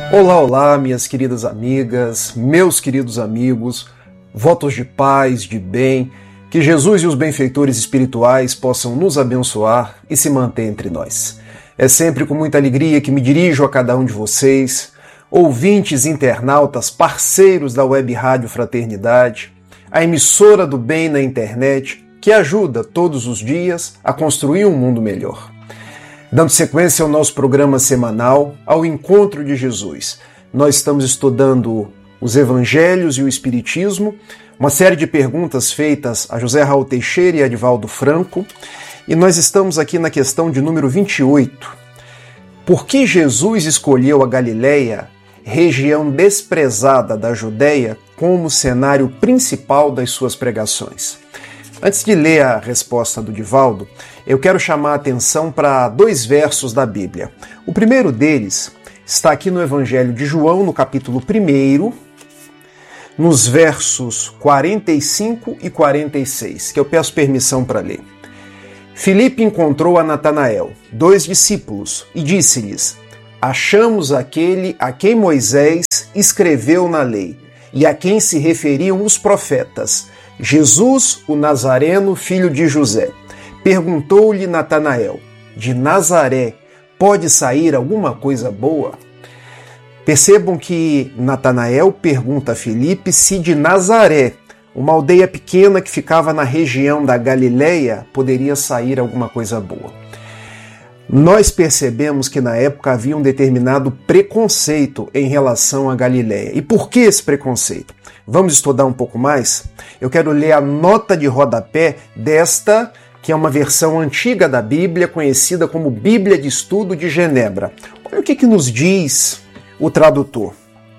Olá, olá, minhas queridas amigas, meus queridos amigos, votos de paz, de bem, que Jesus e os benfeitores espirituais possam nos abençoar e se manter entre nós. É sempre com muita alegria que me dirijo a cada um de vocês, ouvintes, internautas, parceiros da Web Rádio Fraternidade, a emissora do bem na internet, que ajuda todos os dias a construir um mundo melhor. Dando sequência ao nosso programa semanal, ao Encontro de Jesus, nós estamos estudando os Evangelhos e o Espiritismo, uma série de perguntas feitas a José Raul Teixeira e Edivaldo Franco, e nós estamos aqui na questão de número 28. Por que Jesus escolheu a Galileia, região desprezada da Judéia, como cenário principal das suas pregações? Antes de ler a resposta do Divaldo, eu quero chamar a atenção para dois versos da Bíblia. O primeiro deles está aqui no Evangelho de João, no capítulo 1, nos versos 45 e 46, que eu peço permissão para ler. Filipe encontrou a Natanael, 2 discípulos, e disse-lhes: achamos aquele a quem Moisés escreveu na lei, e a quem se referiam os profetas, Jesus, o Nazareno, filho de José. Perguntou-lhe Natanael: de Nazaré pode sair alguma coisa boa? Percebam que Natanael pergunta a Filipe se de Nazaré, uma aldeia pequena que ficava na região da Galileia, poderia sair alguma coisa boa. Nós percebemos que na época havia um determinado preconceito em relação à Galileia. E por que esse preconceito? Vamos estudar um pouco mais? Eu quero ler a nota de rodapé desta, que é uma versão antiga da Bíblia, conhecida como Bíblia de Estudo de Genebra. Olha o que nos diz o tradutor.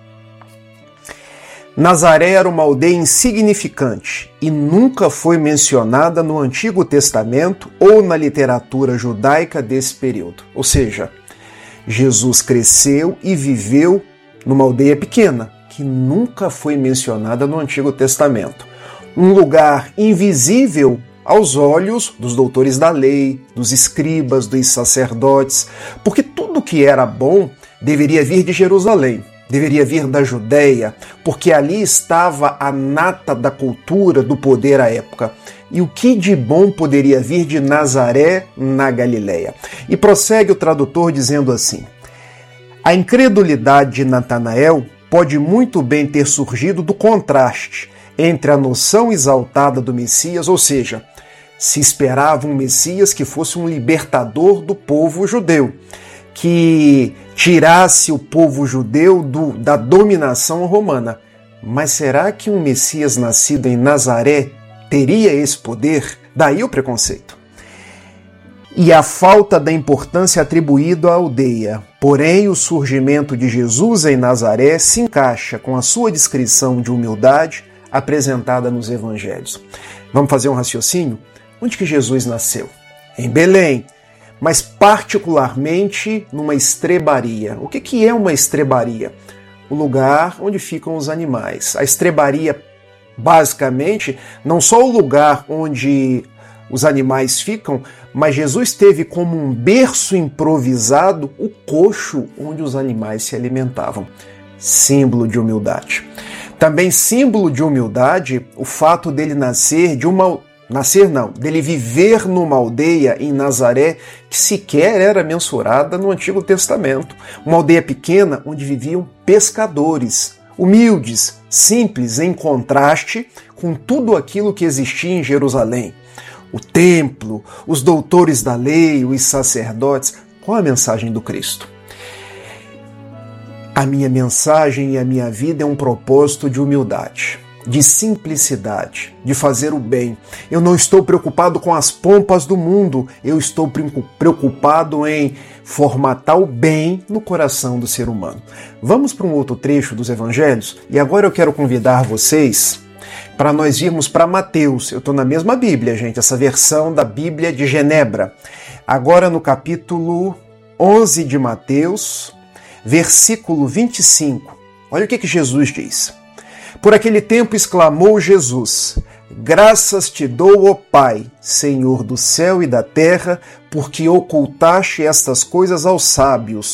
Nazaré era uma aldeia insignificante e nunca foi mencionada no Antigo Testamento ou na literatura judaica desse período. Ou seja, Jesus cresceu e viveu numa aldeia pequena, que nunca foi mencionada no Antigo Testamento. Um lugar invisível aos olhos dos doutores da lei, dos escribas, dos sacerdotes, porque tudo que era bom deveria vir de Jerusalém. Deveria vir da Judéia, porque ali estava a nata da cultura, do poder à época. E o que de bom poderia vir de Nazaré, na Galileia? E prossegue o tradutor dizendo assim: a incredulidade de Natanael pode muito bem ter surgido do contraste entre a noção exaltada do Messias, ou seja, se esperava um Messias que fosse um libertador do povo judeu, que tirasse o povo judeu da dominação romana. Mas será que um Messias nascido em Nazaré teria esse poder? Daí o preconceito. E a falta da importância atribuída à aldeia. Porém, o surgimento de Jesus em Nazaré se encaixa com a sua descrição de humildade apresentada nos Evangelhos. Vamos fazer um raciocínio? Onde que Jesus nasceu? Em Belém. Mas particularmente numa estrebaria. O que é uma estrebaria? O lugar onde ficam os animais. A estrebaria, basicamente, não só o lugar onde os animais ficam, mas Jesus teve como um berço improvisado o coxo onde os animais se alimentavam. Símbolo de humildade. Também símbolo de humildade o fato dele dele viver numa aldeia em Nazaré que sequer era mensurada no Antigo Testamento. Uma aldeia pequena onde viviam pescadores, humildes, simples, em contraste com tudo aquilo que existia em Jerusalém. O templo, os doutores da lei, os sacerdotes. Qual a mensagem do Cristo? A minha mensagem e a minha vida é um propósito de humildade, de simplicidade, de fazer o bem. Eu não estou preocupado com as pompas do mundo, eu estou preocupado em formatar o bem no coração do ser humano. Vamos para um outro trecho dos Evangelhos? E agora eu quero convidar vocês para nós irmos para Mateus. Eu estou na mesma Bíblia, gente, essa versão da Bíblia de Genebra. Agora no capítulo 11 de Mateus, versículo 25. Olha o que Jesus diz. Por aquele tempo exclamou Jesus: graças te dou, ó Pai, Senhor do céu e da terra, porque ocultaste estas coisas aos sábios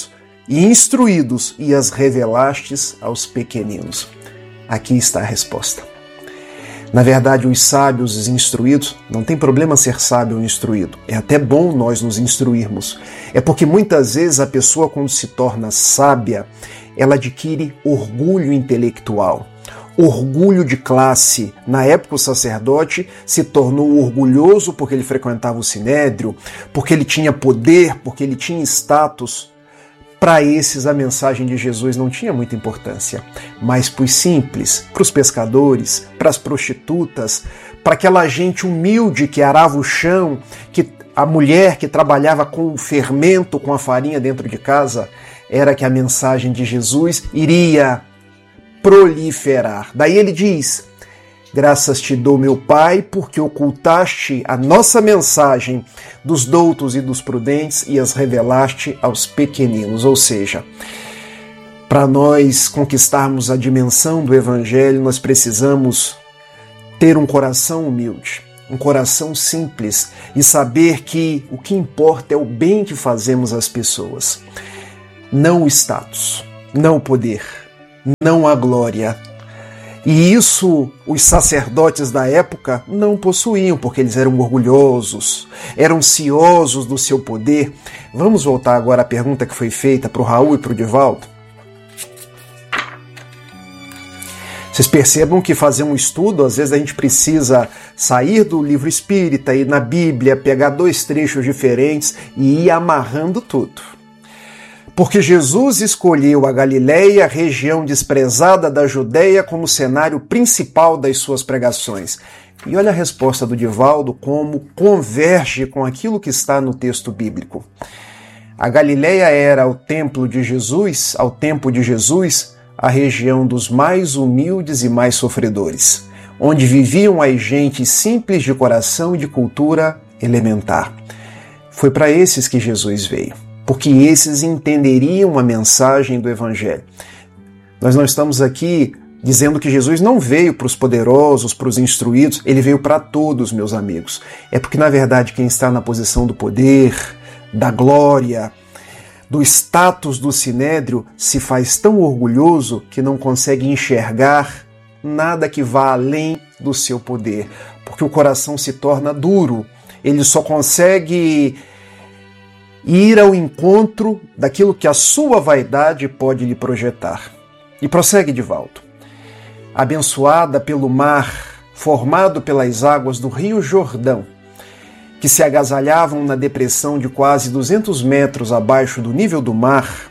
e instruídos, e as revelastes aos pequeninos. Aqui está a resposta. Na verdade, os sábios, os instruídos, não tem problema ser sábio ou instruído. É até bom nós nos instruirmos. É porque muitas vezes a pessoa, quando se torna sábia, ela adquire orgulho intelectual, orgulho de classe. Na época, o sacerdote se tornou orgulhoso porque ele frequentava o sinédrio, porque ele tinha poder, porque ele tinha status. Para esses, a mensagem de Jesus não tinha muita importância, mas para os simples, para os pescadores, para as prostitutas, para aquela gente humilde que arava o chão, que a mulher que trabalhava com o fermento, com a farinha dentro de casa, era que a mensagem de Jesus iria proliferar. Daí ele diz: graças te dou, meu Pai, porque ocultaste a nossa mensagem dos doutos e dos prudentes e as revelaste aos pequeninos. Ou seja, para nós conquistarmos a dimensão do Evangelho, nós precisamos ter um coração humilde, um coração simples e saber que o que importa é o bem que fazemos às pessoas. Não o status, não o poder, não a glória. E isso os sacerdotes da época não possuíam, porque eles eram orgulhosos, eram ciosos do seu poder. Vamos voltar agora à pergunta que foi feita para o Raul e para o Divaldo. Vocês percebam que fazer um estudo, às vezes a gente precisa sair do livro espírita, ir na Bíblia, pegar 2 trechos diferentes e ir amarrando tudo. Porque Jesus escolheu a Galileia, região desprezada da Judéia, como cenário principal das suas pregações. E olha a resposta do Divaldo, como converge com aquilo que está no texto bíblico. A Galileia era ao tempo de Jesus, a região dos mais humildes e mais sofredores, onde viviam as gentes simples de coração e de cultura elementar. Foi para esses que Jesus veio, porque esses entenderiam a mensagem do Evangelho. Nós não estamos aqui dizendo que Jesus não veio para os poderosos, para os instruídos, ele veio para todos, meus amigos. É porque, na verdade, quem está na posição do poder, da glória, do status do sinédrio, se faz tão orgulhoso que não consegue enxergar nada que vá além do seu poder, porque o coração se torna duro, ele só consegue ir ao encontro daquilo que a sua vaidade pode lhe projetar. E prossegue Divaldo. Abençoada pelo mar, formado pelas águas do rio Jordão, que se agasalhavam na depressão de quase 200 metros abaixo do nível do mar,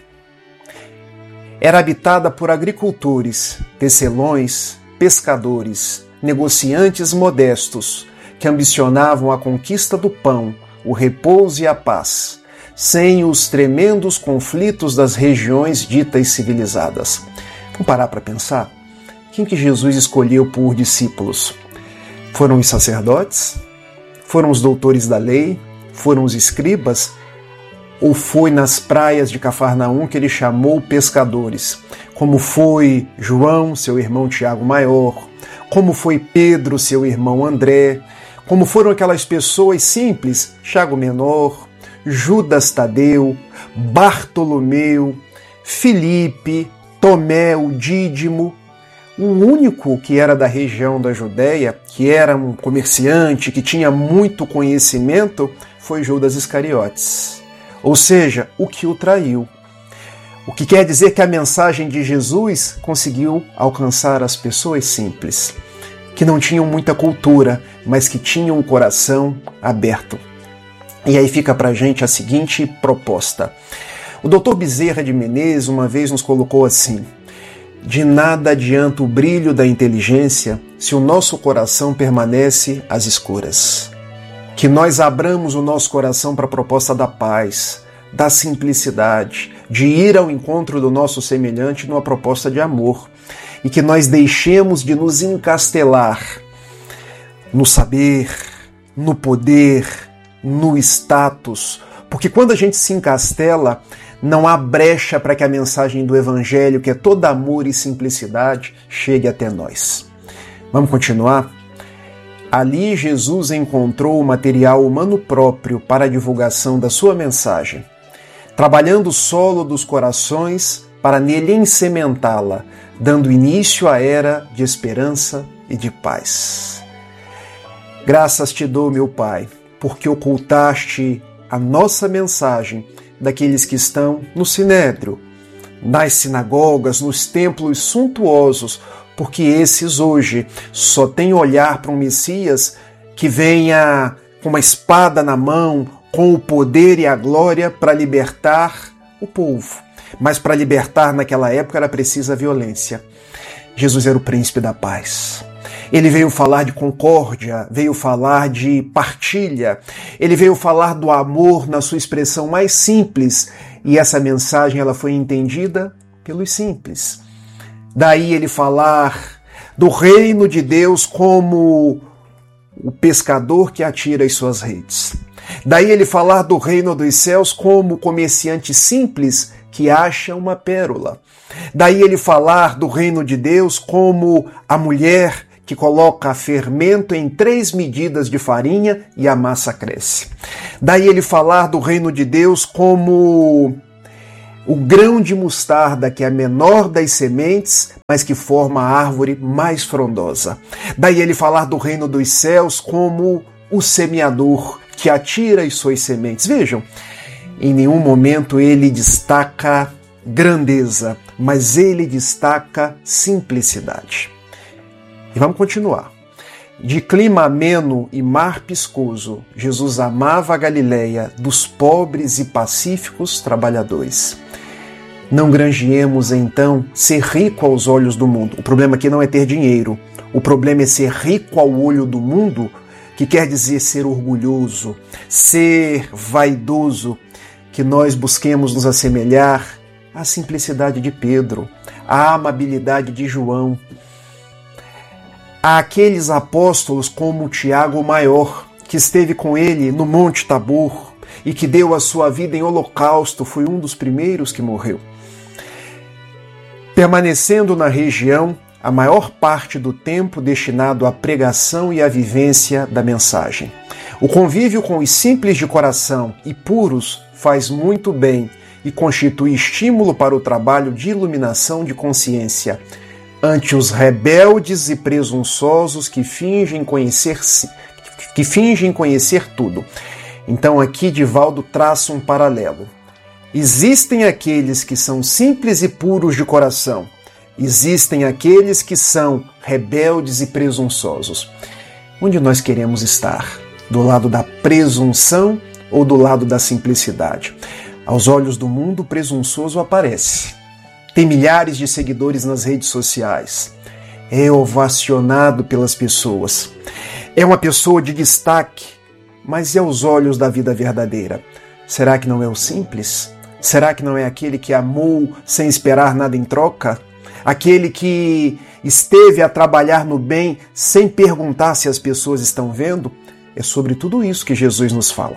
era habitada por agricultores, tecelões, pescadores, negociantes modestos, que ambicionavam a conquista do pão, o repouso e a paz, sem os tremendos conflitos das regiões ditas civilizadas. Vamos parar para pensar? Quem que Jesus escolheu por discípulos? Foram os sacerdotes? Foram os doutores da lei? Foram os escribas? Ou foi nas praias de Cafarnaum que ele chamou pescadores? Como foi João, seu irmão Tiago Maior? Como foi Pedro, seu irmão André? Como foram aquelas pessoas simples, Tiago Menor, Judas Tadeu, Bartolomeu, Filipe, Tomé, o Dídimo? O único que era da região da Judéia, que era um comerciante, que tinha muito conhecimento, foi Judas Iscariotes. Ou seja, o que o traiu. O que quer dizer que a mensagem de Jesus conseguiu alcançar as pessoas simples, que não tinham muita cultura, mas que tinham o coração aberto. E aí fica pra gente a seguinte proposta. O Dr. Bezerra de Menezes uma vez nos colocou assim: de nada adianta o brilho da inteligência se o nosso coração permanece às escuras. Que nós abramos o nosso coração para a proposta da paz, da simplicidade, de ir ao encontro do nosso semelhante numa proposta de amor. E que nós deixemos de nos encastelar no saber, no poder, no status. Porque quando a gente se encastela, não há brecha para que a mensagem do Evangelho, que é todo amor e simplicidade, chegue até nós. Vamos continuar? Ali Jesus encontrou o material humano próprio para a divulgação da sua mensagem. trabalhando o solo dos corações para nele ensementá-la, dando início à era de esperança e de paz. Graças te dou, meu Pai, porque ocultaste a nossa mensagem daqueles que estão no sinédrio, nas sinagogas, nos templos suntuosos, porque esses hoje só têm olhar para um Messias que venha com uma espada na mão, com o poder e a glória para libertar o povo. Mas para libertar naquela época era precisa violência. Jesus era o príncipe da paz. Ele veio falar de concórdia, veio falar de partilha, ele veio falar do amor na sua expressão mais simples, e essa mensagem ela foi entendida pelos simples. Daí ele falar do reino de Deus como o pescador que atira as suas redes. Daí ele falar do reino dos céus como o comerciante simples que acha uma pérola. Daí ele falar do reino de Deus como a mulher que coloca fermento em 3 medidas de farinha e a massa cresce. Daí ele falar do reino de Deus como o grão de mostarda, que é a menor das sementes, mas que forma a árvore mais frondosa. Daí ele falar do reino dos céus como o semeador, que atira as suas sementes. Vejam, em nenhum momento ele destaca grandeza, mas ele destaca simplicidade. E vamos continuar. De clima ameno e mar piscoso, Jesus amava a Galileia dos pobres e pacíficos trabalhadores. Não granjeemos, então, ser rico aos olhos do mundo. O problema aqui não é ter dinheiro. O problema é ser rico ao olho do mundo, que quer dizer ser orgulhoso, ser vaidoso, que nós busquemos nos assemelhar à simplicidade de Pedro, à amabilidade de João, àqueles apóstolos como Tiago o Maior, que esteve com ele no Monte Tabor e que deu a sua vida em holocausto, foi um dos primeiros que morreu. Permanecendo na região a maior parte do tempo destinado à pregação e à vivência da mensagem. O convívio com os simples de coração e puros faz muito bem e constitui estímulo para o trabalho de iluminação de consciência ante os rebeldes e presunçosos que fingem conhecer tudo. Então aqui Divaldo traça um paralelo. Existem aqueles que são simples e puros de coração. Existem aqueles que são rebeldes e presunçosos. Onde nós queremos estar? Do lado da presunção ou do lado da simplicidade? Aos olhos do mundo, o presunçoso aparece. Tem milhares de seguidores nas redes sociais. É ovacionado pelas pessoas. É uma pessoa de destaque, mas e aos olhos da vida verdadeira? Será que não é o simples? Será que não é aquele que amou sem esperar nada em troca? Aquele que esteve a trabalhar no bem sem perguntar se as pessoas estão vendo? É sobre tudo isso que Jesus nos fala.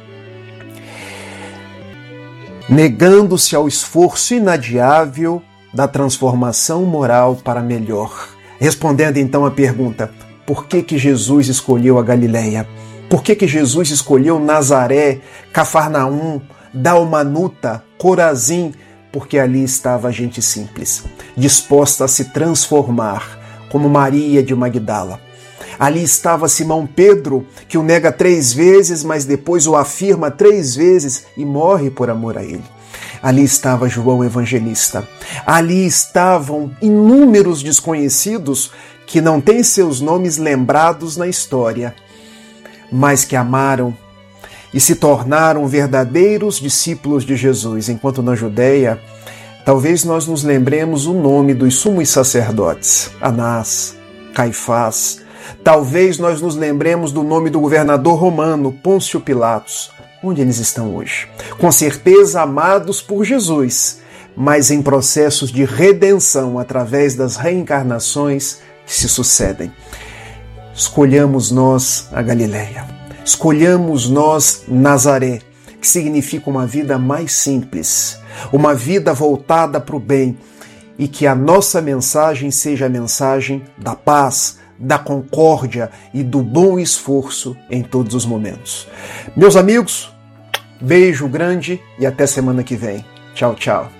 Negando-se ao esforço inadiável da transformação moral para melhor. Respondendo então à pergunta, por que Jesus escolheu a Galileia? Por que Jesus escolheu Nazaré, Cafarnaum, Dalmanuta, Corazim? Porque ali estava a gente simples, disposta a se transformar, como Maria de Magdala. Ali estava Simão Pedro, que o nega 3 vezes, mas depois o afirma 3 vezes e morre por amor a ele. Ali estava João Evangelista. Ali estavam inúmeros desconhecidos que não têm seus nomes lembrados na história, mas que amaram e se tornaram verdadeiros discípulos de Jesus. Enquanto na Judéia, talvez nós nos lembremos o nome dos sumos sacerdotes, Anás, Caifás. Talvez nós nos lembremos do nome do governador romano, Pôncio Pilatos. Onde eles estão hoje? Com certeza amados por Jesus, mas em processos de redenção através das reencarnações que se sucedem. Escolhamos nós a Galileia. Escolhamos nós Nazaré, que significa uma vida mais simples, uma vida voltada para o bem, e que a nossa mensagem seja a mensagem da paz, da concórdia e do bom esforço em todos os momentos. Meus amigos, Beijo grande e até semana que vem. Tchau, tchau.